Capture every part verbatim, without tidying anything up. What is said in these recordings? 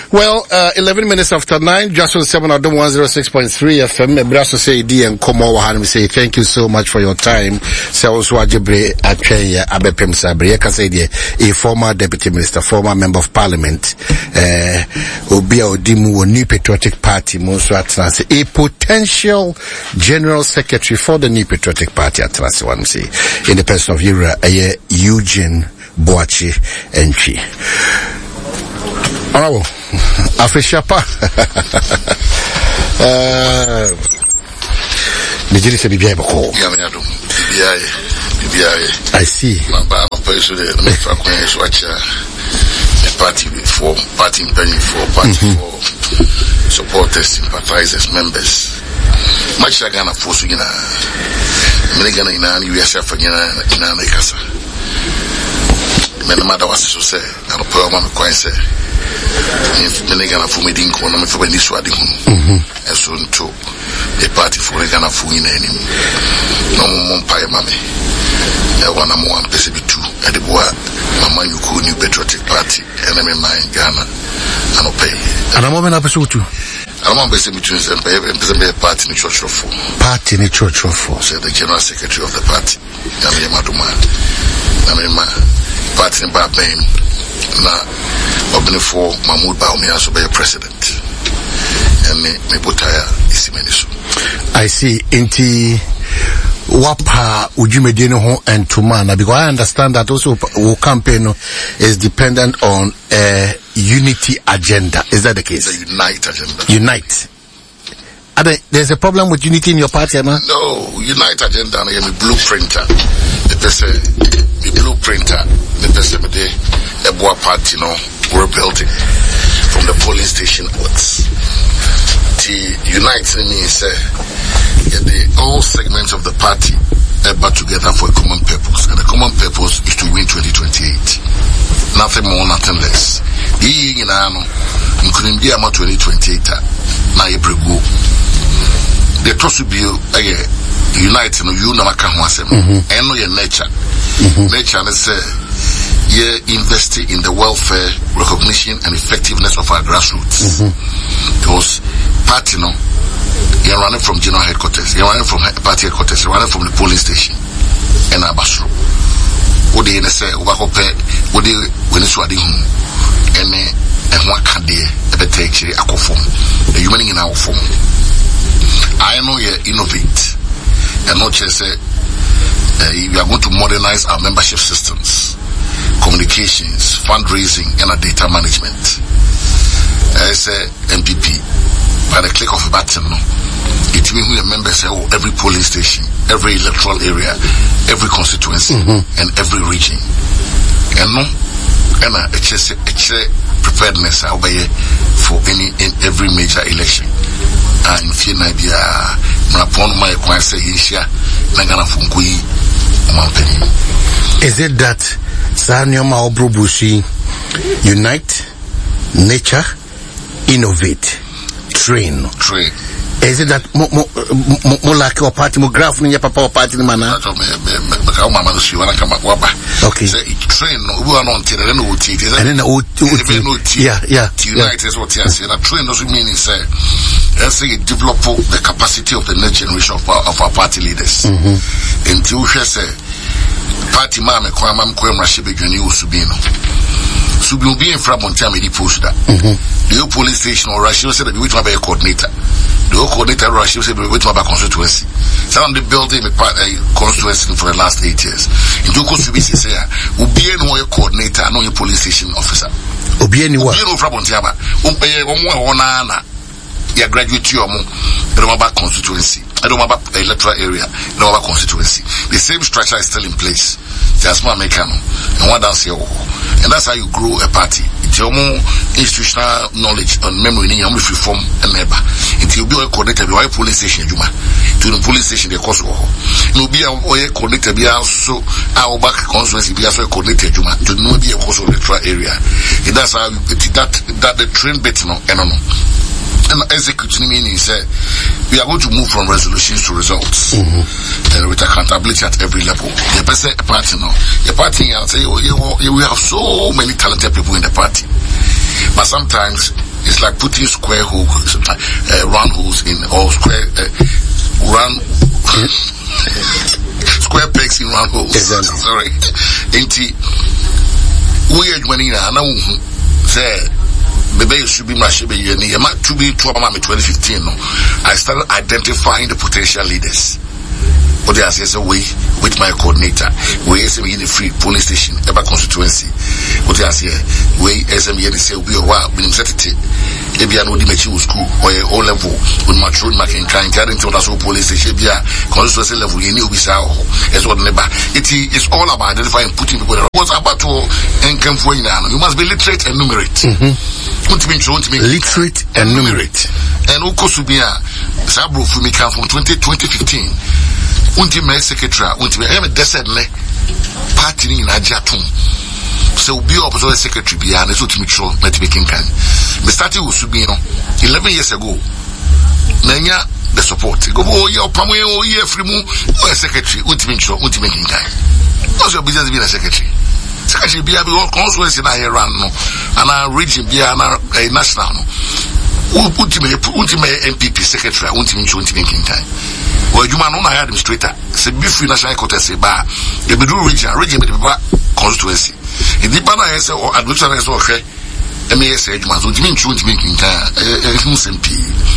Well, uh, eleven minutes after nine, just on seven Adam one zero six point three F M. Brasso say D and Komo Wahan say thank you so much for your time. So also Ajibre Atweye Abepem Sabre Kasedi, a former deputy minister, former member of parliament, uh Obia Odimu, New Patriotic Party, Monso Atlanse, a potential general secretary for the New Patriotic Party Atlanse one say in the person of Yura Aye Eugene Boachi Enchi. Bravo. Afishapa. Uh, Nijiri se bibiya bako. Yeah, me ado. Bibiya, bibiya. I see. My bad person there. Me fakwen so acha. The party before, party penny for, party for supporters, sympathizers, members. Much I gonna force you na. Me gonna ina ni yourself ina ina na ikasa. Me na mada wasi so say. I don't put my coin say. Me gonna for me dinko na me for ni so adi hunu. Eso nto the party for gonna for ina enim. No mo mpa e mame. E wana mo am pese bi two. E de boa mama yuko New Patriotic Party and me mind Ghana ano pay. Ana mo me na pese two. Ana mo pese bi two se pese be party ni church of Party ni church of so the general secretary of the party. Na me maduma. Na me ma party ni ba ben na obini for Mahmoud Bawumia so be president. And me me botaya isimeni so. I see. Inti wapa ujumedeni ho entumana, because I understand that also our campaign is dependent on a unity agenda. Is that the case? It's a unite agenda. Unite. Are there, there's a problem with unity in your party, Anna? No, unite agenda. I am a blueprinter. The person, the blueprinter. The person, the Eboa party, no, we're building from the polling station outwards. The unite means uh, the all segments of the party are brought together for a common purpose, and the common purpose is to win twenty twenty-eight. Nothing more, nothing less. The you know, including the amount twenty twenty-eight. Now you bring go. The trust will be uh, unite. You know, you know, and know your nature. Nature is uh, yeah, investing in the welfare, recognition, and effectiveness of our grassroots. Because party, no, you're running from general headquarters, you're running from party headquarters, you're running from the polling station, and Abasro. What do you say? What do what do when it's what you and and what can they ever take a form? The human in our form. I know you innovate, and not just say we are going to modernize our membership systems, communications, fundraising, and our data management. As a M P P, by the click of a button, no, it means we are members of every polling station, every electoral area, every constituency, mm-hmm. and every region. And no, and uh, it's just it's a preparedness uh, for any in every major election. And in fear, Nabia, upon my question, Asia, Nagana Funkui, Mampeni. Is it that Sanyoma Obrubushi unite, nature, innovate, train? Train. Is it that more more like your party, more graph in your papa party, man? Okay. Train, we are not till then, and then yeah, yeah. Unite is what you say. That train doesn't mean it's a, let's say, develop the capacity of the next generation of our, of our party leaders. Until we say, party mama, Kwamam Kwem Rashibe Juni Usubino. Subino be in Framontia, Medi Post that. The police station or Russia said that we will be a coordinator. The coordinator Russia said we will be a constituency. Some of the building a constituency for the last eight years. In Joko Subisi say, Ubi no coordinator, no police station officer. Ubi no Framontia, Umpay, Omwana, ya graduate Yomo, Roma constituency. I don't know about electoral area, no about constituency. The same structure is still in place. There's more mechanical, and what else here? And that's how you grow a party. It's your more institutional knowledge and memory in your reform and neighbor. Until you be a connected to a police station, Juma. To the police station, the cost of no be a connected, be also our back constituency, be also connected, Juma. To no be a cost of electoral area. And that's how that that the train bit no, and no. And executing meaning is uh, we are going to move from resolutions to results, mm-hmm. and with accountability at every level. The person a party now, the party and say, oh, you, you, we have so many talented people in the party, but sometimes It's like putting square holes, uh, round holes in, or square, uh, round, square pegs in round holes. Exactly. Sorry. Inti, we are winning now, say, maybe should be my should be to be twenty fifteen. No, I started identifying the potential leaders. What they say way with my coordinator, we S M E in the free polling station, ever constituency. What they say, we S M E in the say we are wow, we set it. If you are not in school or O level, with mature making kind, carrying to the police station, be a constituency level, you know, we saw as what never. It is all about identifying putting people. What's about to income for you now? You must be literate and numerate. Literate and numerate. And Ukosubia, Sabro Fumika from twenty fifteen. Unti me secretary, unti me eme desedne party ni na jatum. So be opposite secretary be and so to me tro na to be kinkan. Me started with Subino eleven years ago. Nanya the support. Go oh yeah pamu oh yeah free mu oh secretary unti me tro unti me kinkan. What's your business being a secretary? Secretary be abi all constituency na here run no and a region be na national no. Unti me unti me M P P secretary unti me tro unti me kinkan. Well, you man, I administrator. Say, before national court, say, ba, you be do region, region, but constituency. In the banner, I say, or administrator, I say, okay, M A S, you man, so you mean, you mean, M P.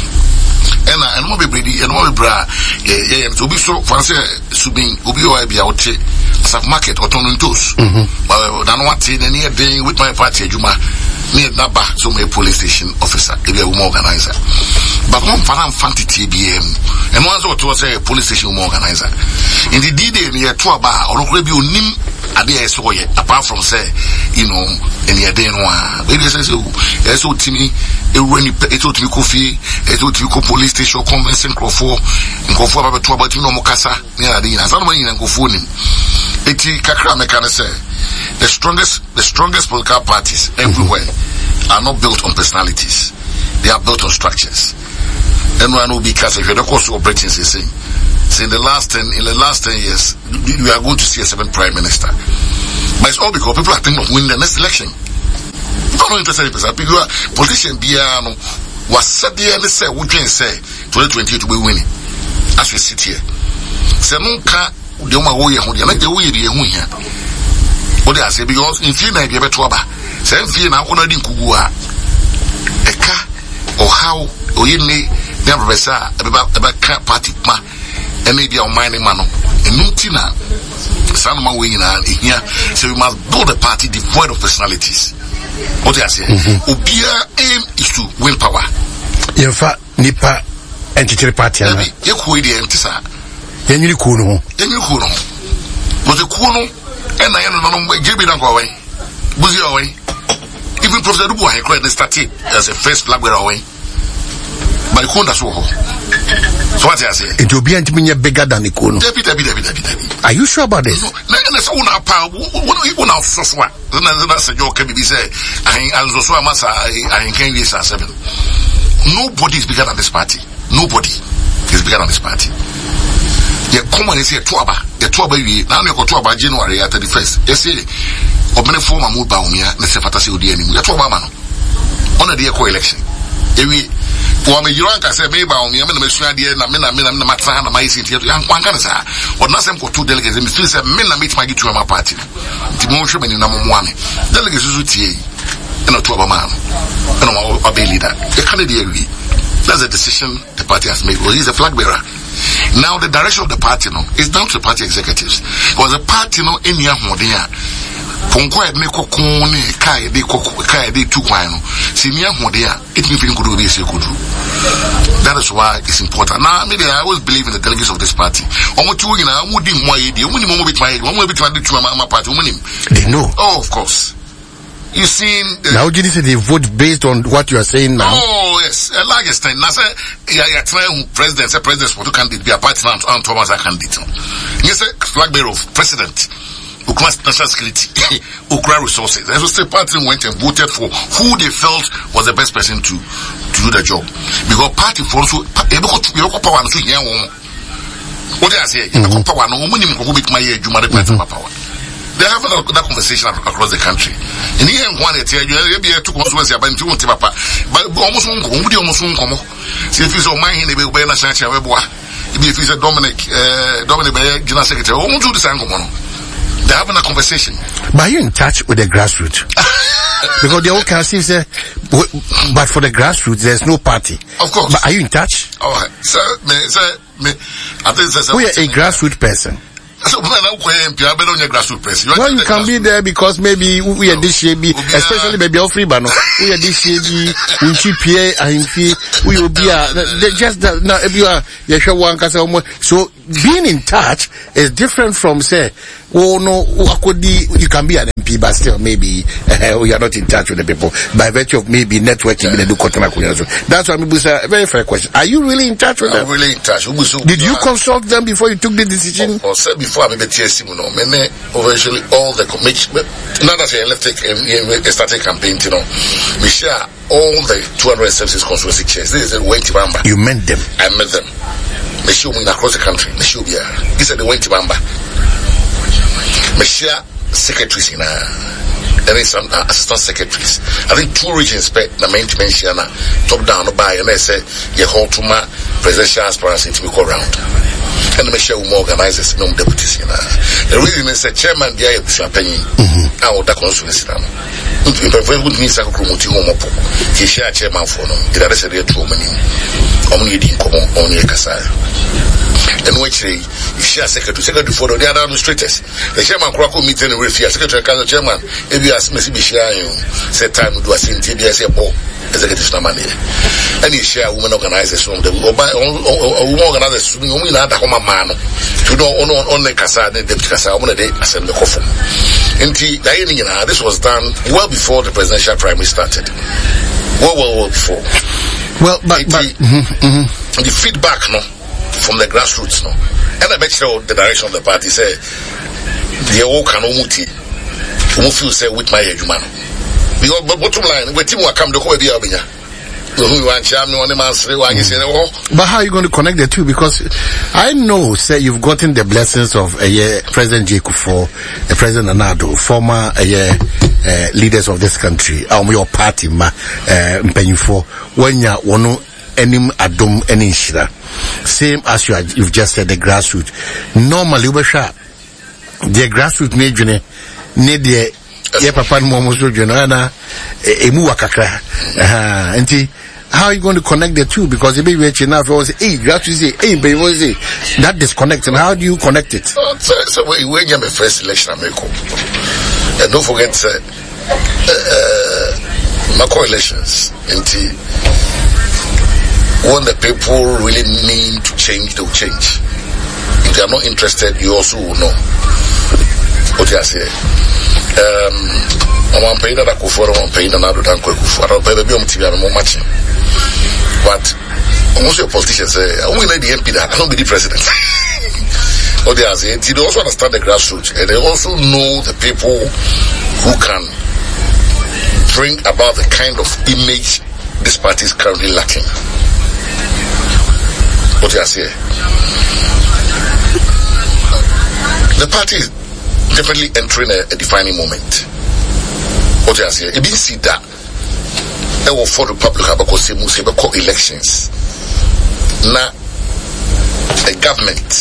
And I know be ready, and all bra, yeah, to be so fancy, subing, Ubi or I be out, sub market, or turning toes. Well, than what in any day with my party, Juma, near Naba, so my police station officer, if you're more organizer. But one fan fancy T B M, and one or two say a police station organizer. In the D Day near Tuaba, or maybe you nim a day I saw it, apart from say, you know, any day one. Maybe says, oh, so to me, it told me coffee, it told me police station convention for and go for about two about you know Mokasa near Adina. Somebody and go phone him. It's Kakra Mekana say the strongest the strongest political parties everywhere are not built on personalities. They are built on structures. And one will be because if you're not also operating the same. So in the last ten in the last ten years you are going to see a seventh prime minister. But it's all because people are thinking of winning the next election. People are not interested in person. People are politicians be no was said the and say what you say twenty twenty to be winning. As we sit here. So no can the one way on the like the way the win here. What they say because in fear na be beto aba. Say fear na una din kugua. Eka or how or you need never about about party ma and maybe our mining man and nutina Sanma way in here. So we must build a party devoid of personalities. What I say, Ubia aim is to win power. In fact, Nipa entity party. You could the empty sir. Then you could know. Then you could know. Was the Kuno and I don't know J B don't go away. Buzzy away. Even Professor Dubois had created the statue as a first flag away. But Kunda so. So what I say? It will be bigger than the Kuno. Are you sure about this? No, that's all our power. What you want to so what? That's a joke. Can be say, I also so much. I can't use seven. Nobody is bigger than this party. Nobody is bigger than this party. The common is here Tuaba. The Tuaba we now you go Tuaba January at the first. You see, obene form a move baumia. Let's say fantasy odi anymore. The Tuaba man. On a dear co-election. Ewi. Wame Yuranka say me baumia. Me na me sua dear na me na me na me na matsa na my city. Yang kwanga sa. Or na sem ko two delegates. Me feel say me na meet my gitu my party. Ti mo hwe me ni na mo moame. Delegates su tie. And a Tuaba man. And a obey leader. You can't dear we. That's a decision the party has made. Well, he's a flag bearer. Now the direction of the party no is down to the party executives. Because the party no any ahodia. Ponko e me kokon ne kai de kokon kai de tu kwan no. Si ni ahodia, it means you could be say could. That is why it's important. Now maybe I always believe in the delegates of this party. Omo tu nyina omo di mo ayedi, omo ni mo bit my omo bit my de tu my party omo ni. They know. Oh, of course. You seen uh, now you say they vote based on what you are saying now. Oh yes, a large extent. Now say yeah, yeah, trying president, say president for two candidate be a party now and Thomas a candidate. You say flag bearer of president, Ukra national security, Ukra resources. And so the party went and voted for who they felt was the best person to to do the job. Because party for also able to power and so here. What I say, you power no money go bit my juma the party power. they have that, that conversation across the country. In here, one year, you be two consumency about two papa, but almost one comedy, almost one come. See if you saw my hand, they will be a national webwa. If you said Dominic, uh, Dominic, General Secretary, won't do the same. They're having a conversation. But are you in touch with the grassroots? Because the old council say, but for the grassroots, there's no party. Of course. But are you in touch? Oh, sir, me, sir, me, I think there's a... We are a grassroots person. So, when I'm going to be a grassroots person. Well, you can be there because maybe we are this year, especially maybe all free, but no, we are this year, we keep here, and we will be a, just that, now, if you are, you show one, so being in touch is different from, say, oh no, you can be an M P, but still maybe uh, we are not in touch with the people by virtue of maybe networking. Yeah. That's why we say a very fair question. Are you really in touch with I'm them? I'm really in touch. Did you consult them before you took the decision? Or, or said before I made T S C, you know, eventually all the now that I left a started campaign, you know, we share all the two hundred services constituency chairs. This is a Wenti Bamba. You met them? I met them. They show me across the country. They show me. This is the Wenti Bamba. Me share secretaries in uh, there is some uh, assistant secretaries. I think two regions but the main mention uh, top down by and they say you hold to my presidential aspirants to go around. And me share more organizers, no deputies in uh. The reason is the chairman there is champagne. I would that constituency now. If you would need to promote home up, he share chairman for no. It is a real two money. Only in common only a castle. And which they share secretary, secretary for the other administrators. The chairman Krakow meeting with the secretary, council chairman, if you ask me to share you, set time to do a C T B S executive money. And you share women organizers from the women organizers, women at the home man, to know on the Casa, the deputy Casa, on the day, assembly coffin. And this was done well before the presidential primary started. Well, well, well before. Well, but, but mm-hmm, mm-hmm. the feedback, no? From the grassroots, no. And I make sure the direction of the party say the all can umuti umufi say with my human. Because bottom line, we team will come to go be abinya. But how are you going to connect the two? Because I know, say, you've gotten the blessings of uh, yeah, President J. Kufuor, uh, President Anado, former uh, yeah, uh, leaders of this country, um, your party, ma, uh, Mpenyufo, when you want to enim adom enishira. Same as you are, you've just said, the grassroots. Normally, we shall the grassroots need you need the yeah, papa no mo so dwena na emu wakakra. Aha, enti how are you going to connect the two? Because the baby enough was hey, you have to say hey, baby was say that disconnect, and how do you connect it? So, so, so when you have my first election, I make up. And don't forget uh, uh, my coalitions. Enti when the people really mean to change, they'll change. If they are not interested, you also will know what I say. Um, I'm paying that I go for, I'm paying another than quick for, I'll pay the bill to be more matching. But almost your politicians say, I won't let the M P that, I don't be the president. What they are saying, they also understand the grassroots, and they also know the people who can bring about the kind of image this party is currently lacking. What you are saying? The party is definitely entering a, a defining moment. What you are saying? It means see that they will for the public have a elections. Now, the government